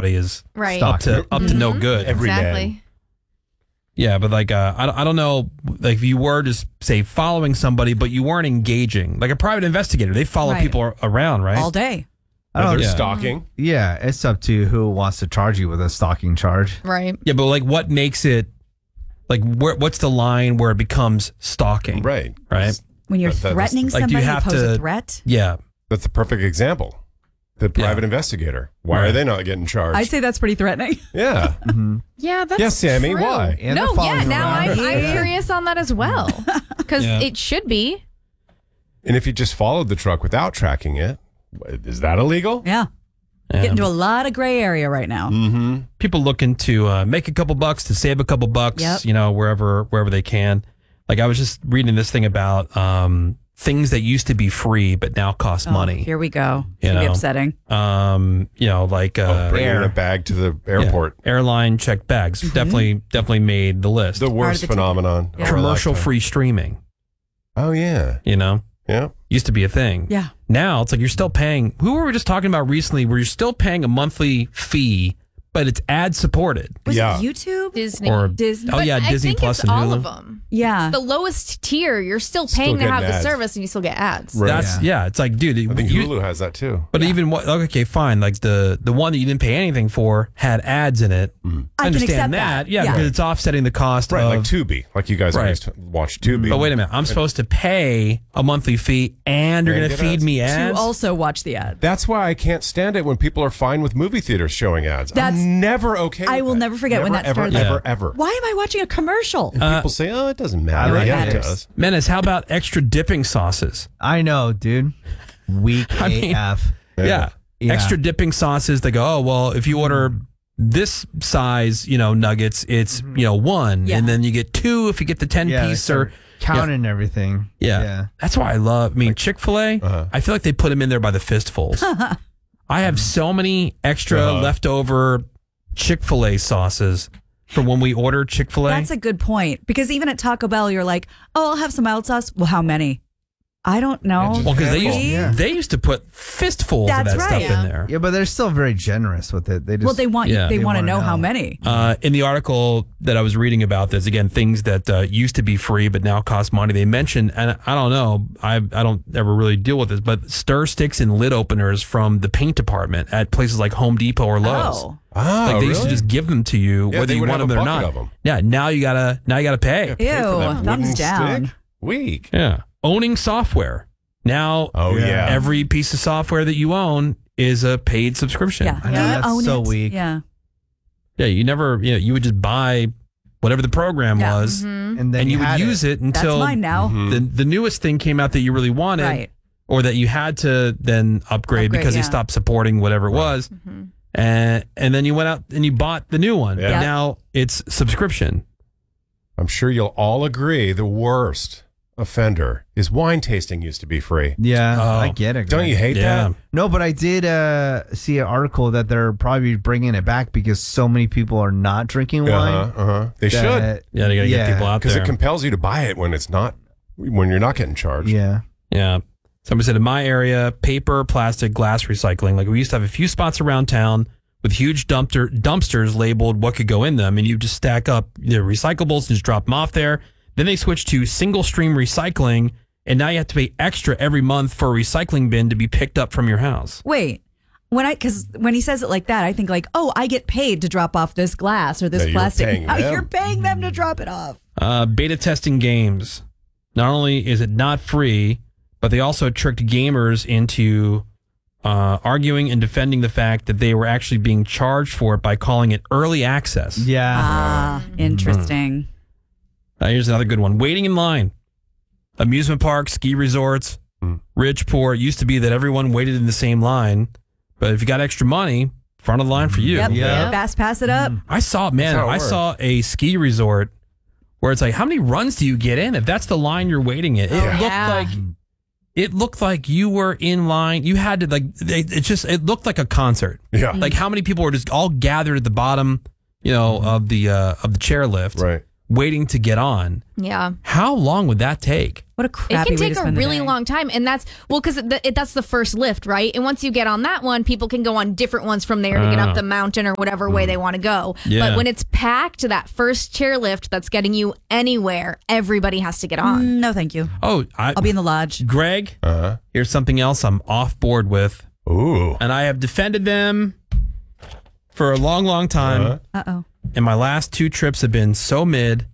probably is Right. up to no good Every Exactly. day. Yeah, but like I don't know, like if you were just say following somebody, but you weren't engaging, like a private investigator, they follow Right. people around, right? All day. Oh, they're Yeah. stalking. Yeah, it's up to who wants to charge you with a stalking charge. Right. Yeah, but like what makes it like what's the line where it becomes stalking? Right. Right. When you're That's- threatening like, do you somebody, have pose to- a threat. Yeah. That's the perfect example. The private investigator. Why are Right. they not getting charged? I'd say that's pretty threatening. Yeah. Yeah, that's Yes, Sammy, true. why? And they're No, following yeah, now around. I'm curious on that as well. Because Yeah. it should be. And if you just followed the truck without tracking it, is that illegal? Yeah. Get into a lot of gray area right now. Mm-hmm. People looking to make a couple bucks, to save a couple bucks, Yep. you know, wherever they can. Like I was just reading this thing about things that used to be free but now cost Oh, money. Here we go. You It's gonna be know. upsetting. You know, like Bringing a bag to the airport. airline checked bags definitely made the list. The worst the ticket. phenomenon. of our Commercial lifetime. free streaming, Oh, yeah. you know, Yeah. used to be a thing. Yeah. Now it's like you're still paying. Who were we just talking about recently? Where you're still paying a monthly fee, but it's ad supported. Was Yeah. it YouTube? Disney. Or Disney. oh yeah, But Disney I think Plus it's and all Hulu. of them. Yeah. The lowest tier, you're still Still paying to have getting the ads. service and you still get ads. Right. That's yeah. It's like, dude, I think you- Hulu has that too. But even what? Okay, fine. Like the one that you didn't pay anything for had ads in it. I can understand accept that. that. Yeah, Yeah. because it's offsetting the cost Right, of. like Tubi. Like you guys Right. always watch Tubi. But wait a minute, I'm supposed to pay a monthly fee, and you're And going to get feed ads. me To ads. also watch the ad. That's why I can't stand it when people are fine with movie theaters showing ads. That's- I'm never okay I with will that. never forget when that ever, started. Ever, ever. Why am I watching a commercial? People say, oh, it doesn't matter. I like Yeah, it. it does. Menace, how about extra dipping sauces? I know, dude. Weak I mean- AF. Yeah. Yeah. Extra dipping sauces. They go, oh, well, if you order this size, you know, nuggets, it's, you know, one. Yeah. And then you get two if you get the 10 Yeah, piece they're or. counting everything. Yeah. That's why I love, I mean, Chick-fil-A, I feel like they put them in there by the fistfuls. I have so many extra leftover Chick-fil-A sauces from when we order Chick-fil-A. That's a good point. Because even at Taco Bell, you're like, oh, I'll have some mild sauce. Well, how many? I don't know. just well, because Yeah. they used to put fistfuls That's of that right. stuff Yeah. in there. Yeah, but they're still very generous with it. They just Well, they want Yeah. they They want to wanna know how know. many. In the article that I was reading about this, again, things that used to be free but now cost money, they mentioned, and I don't know, I don't ever really deal with this, but stir sticks and lid openers from the paint department at places like Home Depot or Lowe's. Oh. Ah, Like they used to really? just give them to you, Yeah, whether they you would want have them a or bucket not. of them. Yeah, now you gotta pay. Ew, Pay for that thumbs wooden down. stick? Weak. Yeah, owning software. Now, Oh, yeah. every piece of software that you own is a paid subscription. Yeah. I know, Do you that's own so it? weak. Yeah. Yeah, you never, you would just buy whatever the program Yeah. was, and then and you would had use it That's until mine now. the newest thing came out that you really wanted, Right. or that you had to then upgrade because they yeah. stopped supporting whatever it was, and then you went out and you bought the new one. Yeah. And Yeah. now it's subscription. I'm sure you'll all agree the worst offender is wine tasting used to be free. Yeah, Oh. I get it. Don't Greg. you hate Yeah. that? No, but I did see an article that they're probably bringing it back because so many people are not drinking wine. They should. that- Yeah, they gotta get people out Because there. it compels you to buy it when you're not getting charged. Yeah. Yeah. Somebody said in my area, paper, plastic, glass recycling. Like we used to have a few spots around town with huge dumpsters labeled what could go in them, and you just stack up the recyclables and just drop them off there. Then they switched to single stream recycling, and now you have to pay extra every month for a recycling bin to be picked up from your house. Wait. Because when he says it like that, I think like, oh, I get paid to drop off this glass or this No, you're plastic. paying Now them. you're paying them to drop it off. Beta testing games. Not only is it not free, but they also tricked gamers into arguing and defending the fact that they were actually being charged for it by calling it early access. Yeah. Ah, interesting. Here's another good one. Waiting in line. Amusement parks, ski resorts, rich, poor. It used to be that everyone waited in the same line. But if you got extra money, front of the line for you. Yep. Yeah. Fast pass it up. I saw, man, That's how it I works. saw a ski resort where it's like, how many runs do you get in? If that's the line you're waiting in, it looked like you were in line. You had to it looked like a concert. Yeah. Like how many people were just all gathered at the bottom, of the chairlift. Right. waiting to get on. Yeah. How long would that take? What a It crappy can way to take a spend the really day. long time. And that's, well, because that's the first lift, right? And once you get on that one, people can go on different ones from there to get up the mountain or whatever way they want to go. Yeah. But when it's packed, that first chairlift that's getting you anywhere, everybody has to get on. No, thank you. Oh, I'll be in the lodge. Greg, here's something else I'm off board with. Ooh. And I have defended them for a long, long time. Uh-oh. And my last 2 trips have been so mid.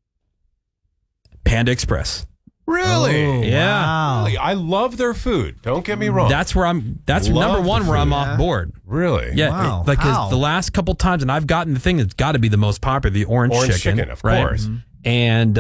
Panda Express. Really? Oh, Yeah. Wow. Really? I love their food. Don't get me wrong. That's Love number the one where I'm food. off board. Really? Yeah, Wow. like 'cause How? the last couple times, and I've gotten the thing that's got to be the most popular, the orange chicken, of right? course. And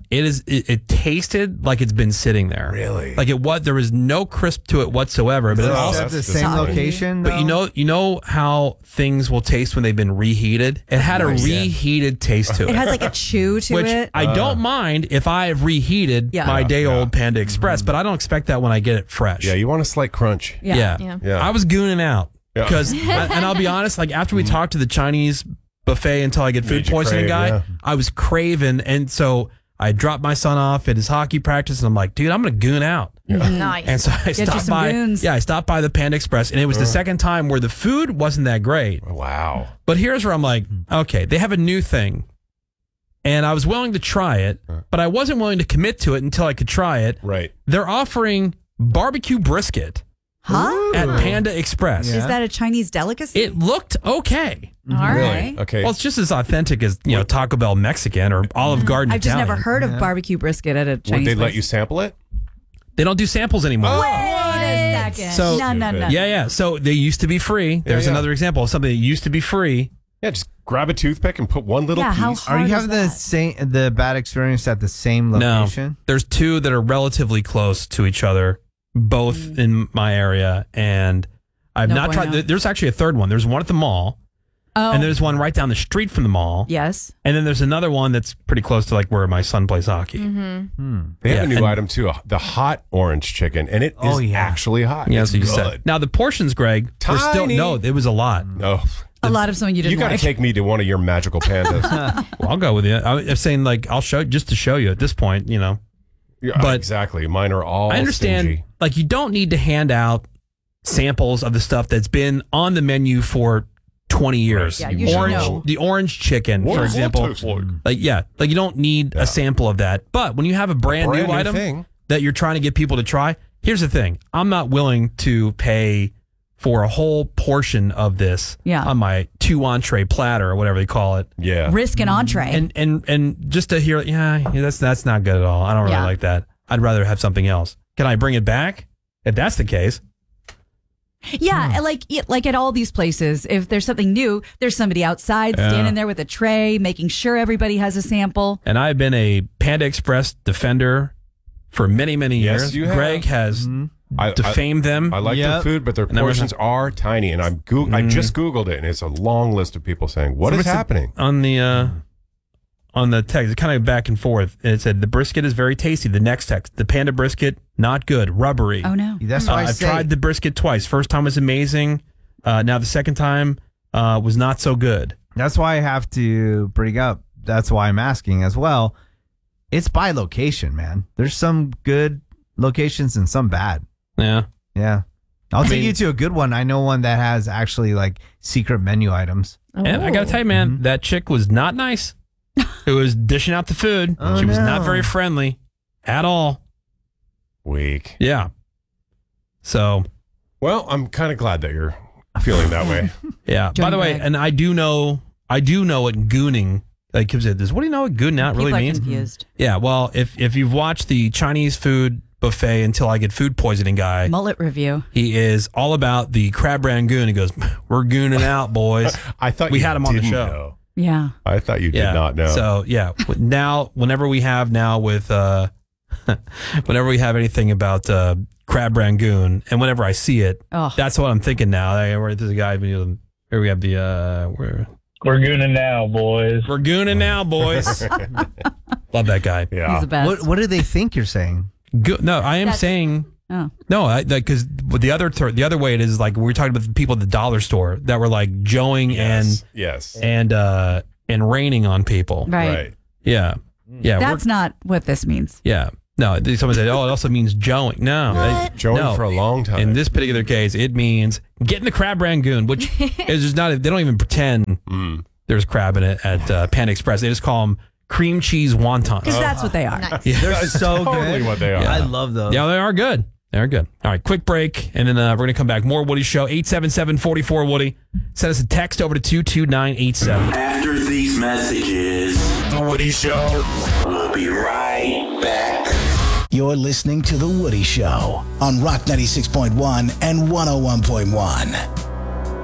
it tasted like it's been sitting there. Really? Like there was no crisp to it whatsoever. But Is it it also, Is that the that's same disappointing. location? but you know how things will taste when they've been reheated. It had a reheated taste to it. It has like a chew to which it. I don't mind if I have reheated Yeah. my Yeah, day old Panda Express, but I don't expect that when I get it fresh. Yeah, you want a slight crunch. Yeah. Yeah. I was gooning out Yeah. because, and I'll be honest, like after we talked to the Chinese buffet until I get food Made you poisoning crave, guy, yeah. I was craving. And so I dropped my son off at his hockey practice and I'm like, dude, I'm going to goon out. Nice. And so I you stopped some by. goons. Yeah, I stopped by the Panda Express and it was the second time where the food wasn't that great. Wow. But here's where I'm like, okay, they have a new thing. And I was willing to try it, but I wasn't willing to commit to it until I could try it. Right. They're offering barbecue brisket Huh? at Panda Express. Yeah. Is that a Chinese delicacy? It looked okay. All right. Really? Okay. Well, it's just as authentic as Taco Bell Mexican or Olive Garden I've just Italian. never heard of barbecue brisket at a Would Chinese they let place. you sample it? They don't do samples anymore. Wait a second. So- no. Yeah. So they used to be free. There's yeah. another example of something that used to be free. Yeah, just grab a toothpick and put one little Yeah, how piece. Are you hard having is that? the bad experience at the same location? No, there's 2 that are relatively close to each other, both in my area, and I've No not bueno. tried. There's actually a third one. There's one at the mall, Oh, and there's one right down the street from the mall, yes. and then there's another one that's pretty close to like where my son plays hockey. They have Yeah, a new and- item too, the hot orange chicken, and it is Oh, yeah. actually hot. Yeah, it's so you good. said. Now the portions, Greg, were still Tiny. no. It was a lot. No, A lot of someone you you didn't got to like. take me to one of your magical pandas. Well, I'll go with you. I'm saying like I'll show just to show you at this point. Yeah, But- exactly, mine are all. I understand. stingy. Like you don't need to hand out samples of the stuff that's been on the menu for 20 years. Right. Yeah, you should orange, know. the orange chicken, What for does that example. taste like? Like you don't need a sample of that. But when you have a brand new item thing. that you're trying to get people to try, here's the thing: I'm not willing to pay for a whole portion of this Yeah. on my 2 entree platter or whatever they call it. Yeah, Risk an entree. And just to hear, that's not good at all. I don't really Yeah. like that. I'd rather have something else. Can I bring it back? If that's the case, yeah, like at all these places, if there's something new, there's somebody outside standing there with a tray, making sure everybody has a sample. and I've been a Panda Express defender for many, many Yes, years. you have. Greg has I defamed them. I like their Yep. food, but their Never portions are tiny. And I just Googled it, and it's a long list of people saying, "What is Somebody said happening?" On the text, it's kind of back and forth. And it said the brisket is very tasty. The next text, the Panda brisket, not good, rubbery. Oh no. That's why I I've say tried the brisket twice. First time was amazing. Now the second time was not so good. that's why I have to bring up. That's why I'm asking as well. It's by location, man. There's some good locations and some bad. Yeah. Yeah. I'll take mean- you to a good one. I know one that has actually like secret menu items. And I got to tell you, man, that chick was not nice. Who was dishing out the food. Oh, She was not no. very friendly at all. Weak. Yeah. So, Well, I'm kind of glad that you're feeling that way. yeah. By Johnny the way, Greg. and I do know what gooning, like, what do you know what gooning out really People are means? confused. Yeah. Well, if you've watched the Chinese food buffet Until I Get Food Poisoning guy, Mullet review. he is all about the crab rangoon. He goes, we're gooning out, boys. I thought We you had him on the didn't show. know. Yeah. I thought you Yeah. did not know. So yeah, now whenever we have whenever we have anything about crab rangoon, and whenever I see it, Oh. that's what I'm thinking now. There's a guy. Here we have the We're gooning now, boys. we're gooning now, boys. Love that guy. yeah. He's the best. What do they think you're saying? No, I am That's- saying. Oh. No, because the other way it is like we were talking about the people at the dollar store that were like joeing Yes. Yes. and raining on people. Right. Right. Yeah. Yeah. That's not what this means. Yeah. No, someone said, oh, it also means joeing. No. Joeing for a long time. In this particular case, it means getting the crab rangoon, which is just not, they don't even pretend there's crab in it at Panda Express. They just call them cream cheese wontons. Because that's what they are. Nice. Yeah. They're so totally good. what they are. I love those. Yeah, they are good. They're good. All right, quick break, and then we're going to come back. More Woody Show, 877-44-WOODY. Send us a text over to 22987. After these messages, The Woody Show will be right back. You're listening to The Woody Show on Rock 96.1 and 101.1.